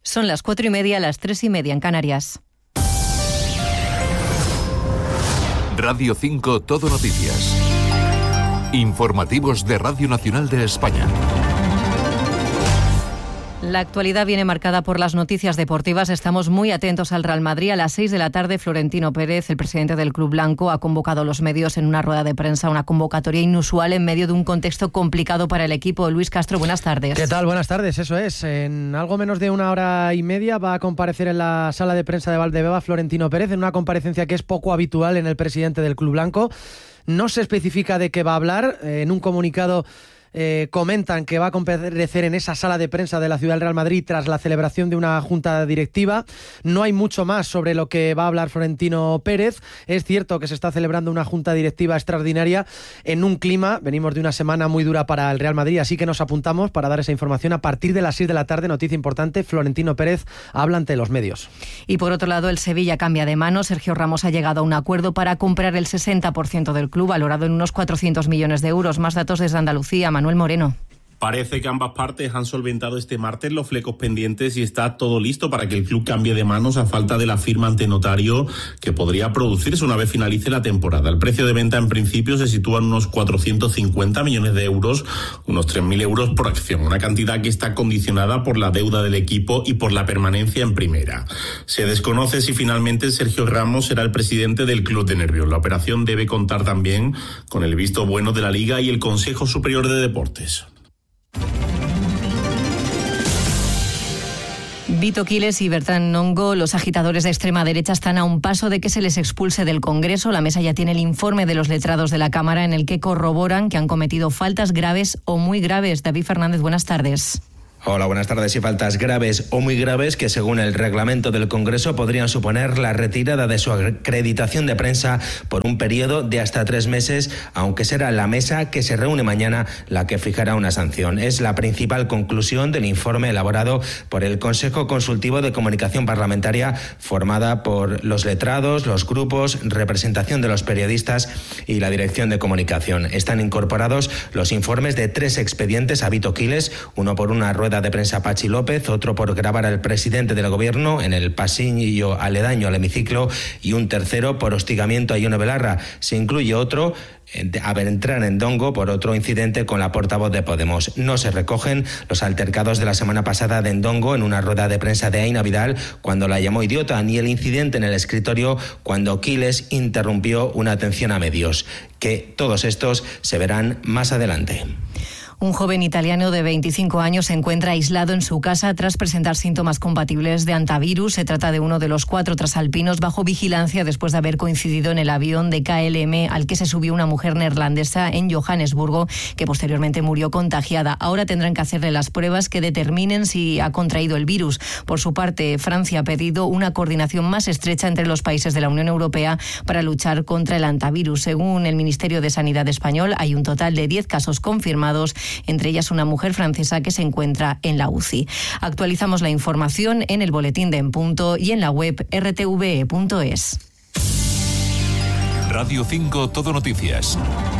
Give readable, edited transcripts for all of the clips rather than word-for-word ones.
Son las 4:30, las 3:30 en Canarias. Radio 5 Todo Noticias. Informativos de Radio Nacional de España. La actualidad viene marcada por las noticias deportivas. Estamos muy atentos al Real Madrid. A las 6 de la tarde, Florentino Pérez, el presidente del Club Blanco, ha convocado a los medios en una rueda de prensa, una convocatoria inusual en medio de un contexto complicado para el equipo. Luis Castro, buenas tardes. ¿Qué tal? Buenas tardes, eso es. En algo menos de 1 hora y media va a comparecer en la sala de prensa de Valdebeba Florentino Pérez, en una comparecencia que es poco habitual en el presidente del Club Blanco. No se especifica de qué va a hablar. En un comunicado comentan que va a comparecer en esa sala de prensa de la ciudad del Real Madrid tras la celebración de una junta directiva. No hay mucho más sobre lo que va a hablar Florentino Pérez. Es cierto que se está celebrando una junta directiva extraordinaria en un clima, venimos de una semana muy dura para el Real Madrid, así que nos apuntamos para dar esa información a partir de las 6 de la tarde. Noticia importante, Florentino Pérez habla ante los medios. Y por otro lado, el Sevilla cambia de mano. Sergio Ramos ha llegado a un acuerdo para comprar el 60% del club, valorado en unos 400 millones de euros. Más datos desde Andalucía, Manuel Moreno. Parece que ambas partes han solventado este martes los flecos pendientes y está todo listo para que el club cambie de manos a falta de la firma ante notario que podría producirse una vez finalice la temporada. El precio de venta en principio se sitúa en unos 450 millones de euros, unos 3.000 euros por acción, una cantidad que está condicionada por la deuda del equipo y por la permanencia en primera. Se desconoce si finalmente Sergio Ramos será el presidente del Club de Nervión. La operación debe contar también con el visto bueno de la Liga y el Consejo Superior de Deportes. Vito Quiles y Bertrand Nongo, los agitadores de extrema derecha, están a un paso de que se les expulse del Congreso. La mesa ya tiene el informe de los letrados de la Cámara en el que corroboran que han cometido faltas graves o muy graves. David Fernández, buenas tardes. Hola, buenas tardes. Y faltas graves o muy graves que, según el reglamento del Congreso, podrían suponer la retirada de su acreditación de prensa por un periodo de hasta 3 meses, aunque será la mesa que se reúne mañana la que fijará una sanción. Es la principal conclusión del informe elaborado por el Consejo Consultivo de Comunicación Parlamentaria, formada por los letrados, los grupos, representación de los periodistas y la Dirección de Comunicación. Están incorporados los informes de 3 expedientes a Vito Quiles, uno por una rueda de prensa Pachi López, otro por grabar al presidente del gobierno en el pasillo aledaño al hemiciclo y un tercero por hostigamiento a Ione Belarra. Se incluye otro a Bertrand Ndongo por otro incidente con la portavoz de Podemos. No se recogen los altercados de la semana pasada de Ndongo en una rueda de prensa de Aina Vidal cuando la llamó idiota, ni el incidente en el escritorio cuando Quiles interrumpió una atención a medios, que todos estos se verán más adelante. Un joven italiano de 25 años se encuentra aislado en su casa tras presentar síntomas compatibles de hantavirus. Se trata de uno de los 4 transalpinos bajo vigilancia después de haber coincidido en el avión de KLM al que se subió una mujer neerlandesa en Johannesburgo, que posteriormente murió contagiada. Ahora tendrán que hacerle las pruebas que determinen si ha contraído el virus. Por su parte, Francia ha pedido una coordinación más estrecha entre los países de la Unión Europea para luchar contra el hantavirus. Según el Ministerio de Sanidad español, hay un total de 10 casos confirmados, entre ellas una mujer francesa que se encuentra en la UCI. Actualizamos la información en el boletín de En Punto y en la web rtve.es. Radio 5 Todo Noticias.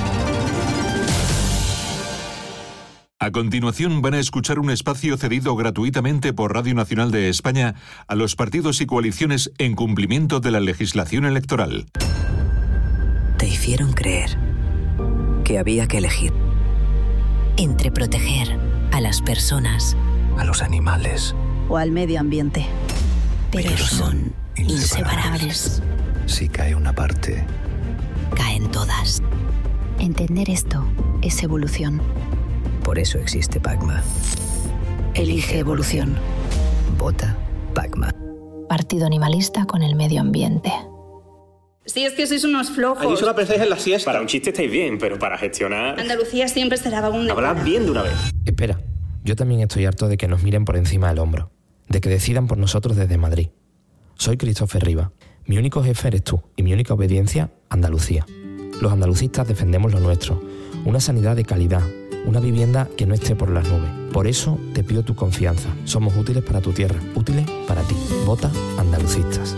A continuación van a escuchar un espacio cedido gratuitamente por Radio Nacional de España a los partidos y coaliciones en cumplimiento de la legislación electoral. Te hicieron creer que había que elegir entre proteger a las personas, a los animales o al medio ambiente. Pero son inseparables. Si cae una parte, caen todas. Entender esto es evolución. Por eso existe PACMA. Elige evolución. Vota PACMA. Partido animalista con el medio ambiente. Sí, es que sois unos flojos. Allí solo pensáis en la siesta. Para un chiste estáis bien, pero para gestionar... Andalucía siempre será vagón de... Hablad bien de una vez. Espera, yo también estoy harto de que nos miren por encima del hombro, de que decidan por nosotros desde Madrid. Soy Christopher Riva. Mi único jefe eres tú y mi única obediencia, Andalucía. Los andalucistas defendemos lo nuestro, una sanidad de calidad, una vivienda que no esté por las nubes. Por eso te pido tu confianza. Somos útiles para tu tierra, útiles para ti. Vota Andalucistas.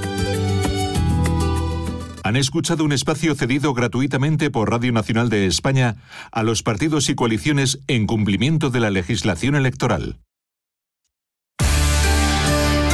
Han escuchado un espacio cedido gratuitamente por Radio Nacional de España a los partidos y coaliciones en cumplimiento de la legislación electoral.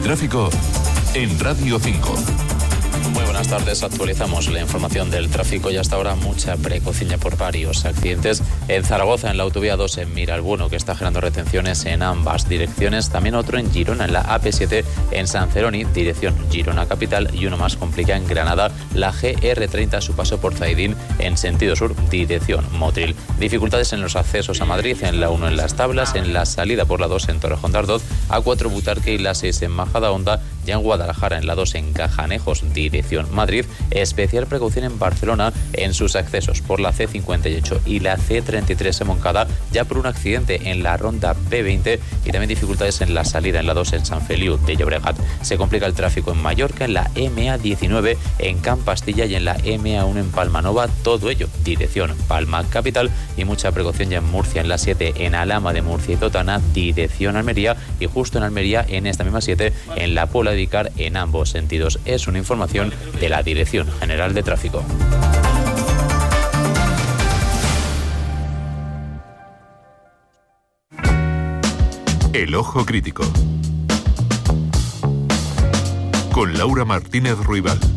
tráfico en Radio 5. Muy buenas tardes, actualizamos la información del tráfico y hasta ahora mucha precaución por varios accidentes. En Zaragoza, en la autovía 2 en Miralbuno, que está generando retenciones en ambas direcciones. También otro en Girona, en la AP7 en San Celoni, dirección Girona Capital. Y uno más complica en Granada, la GR30 a su paso por Zaidín en sentido sur, dirección Motril. Dificultades en los accesos a Madrid, en la 1 en Las Tablas, en la salida por la 2 en Torrejón de Ardoz, A4 Butarque y la 6 en Majadahonda. Ya en Guadalajara, en la 2 en Cajanejos, dirección Madrid. Especial precaución en Barcelona en sus accesos por la C58 y la C33 en Montcada, ya por un accidente en la ronda P20, y también dificultades en la salida en la 2 en San Feliu de Llobregat. Se complica el tráfico en Mallorca, en la MA19 en Campastilla y en la MA1 en Palmanova, todo ello dirección Palma Capital. Y mucha precaución ya en Murcia, en la 7 en Alhama de Murcia y Totana, dirección Almería, y justo en Almería, en esta misma 7, en la Puebla de Icar, en ambos sentidos. Es una información de la Dirección General de Tráfico. El Ojo Crítico con Laura Martínez Ruibal.